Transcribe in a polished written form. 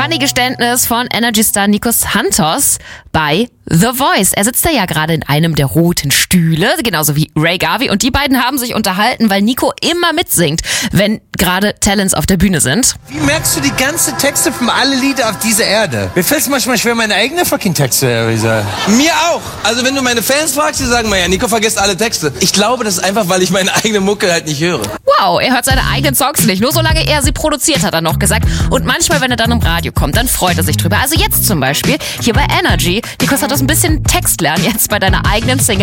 Funny-Geständnis von Energy-Star Nikos Santos bei The Voice. Er sitzt da ja gerade in einem der roten Stühle, genauso wie Ray Garvey. Und die beiden haben sich unterhalten, weil Nico immer mitsingt, wenn gerade Talents auf der Bühne sind. Wie merkst du die ganzen Texte von alle Lieder auf dieser Erde? Mir fällt es manchmal schwer, meine eigenen fucking Texte. Mir auch. Also wenn du meine Fans fragst, die sagen mal, ja, Nico vergisst alle Texte. Ich glaube, das ist einfach, weil ich meine eigene Mucke halt nicht höre. Wow, er hört seine eigenen Songs nicht, nur solange er sie produziert, hat er noch gesagt. Und manchmal, wenn er dann im Radio kommt, dann freut er sich drüber. Also jetzt zum Beispiel hier bei Energy. Nikos hat das ein bisschen Text lernen jetzt bei deiner eigenen Single.